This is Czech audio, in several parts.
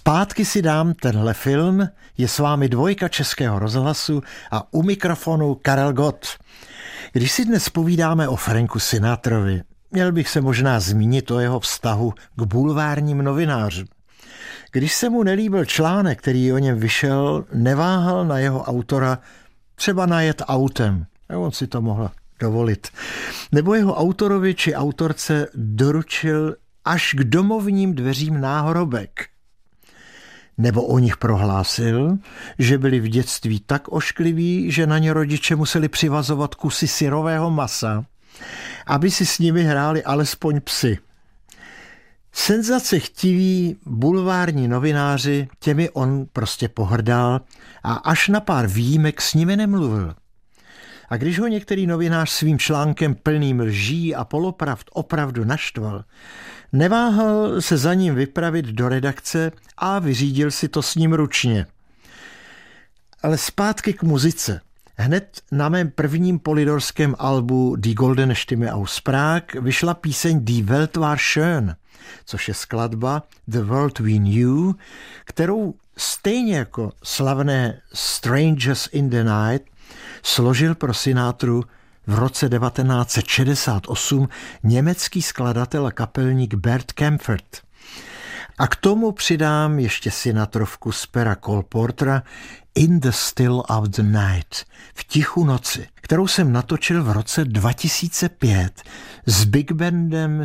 Zpátky si dám tenhle film, je s vámi Dvojka Českého rozhlasu a u mikrofonu Karel Gott. Když si dnes povídáme o Franku Sinatrovi, měl bych se možná zmínit o jeho vztahu k bulvárním novinářům. Když se mu nelíbil článek, který o něm vyšel, neváhal na jeho autora třeba najet autem. On si to mohl dovolit. Nebo jeho autorovi či autorce doručil až k domovním dveřím náhrobek. Nebo o nich prohlásil, že byli v dětství tak oškliví, že na ně rodiče museli přivazovat kusy syrového masa, aby si s nimi hráli alespoň psi. Senzace chtiví bulvární novináři, těmi on prostě pohrdal a až na pár výjimek s nimi nemluvil. A když ho některý novinář svým článkem plným lží a polopravd opravdu naštval, neváhal se za ním vypravit do redakce a vyřídil si to s ním ručně. Ale zpátky k muzice. Hned na mém prvním polydorském albu Die Goldene Stimme aus Prag vyšla píseň Die Welt war schön, což je skladba The World We Knew, kterou stejně jako slavné Strangers in the Night složil pro Sinatru v roce 1968 německý skladatel a kapelník Bert Kaempfert. A k tomu přidám ještě Sinatrovku z pera Cole Portera In the Still of the Night, v tichu noci, kterou jsem natočil v roce 2005 s big bandem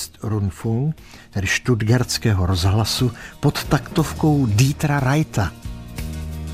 Südwestrundfunk, tedy Stuttgartského rozhlasu, pod taktovkou Dietera Reita.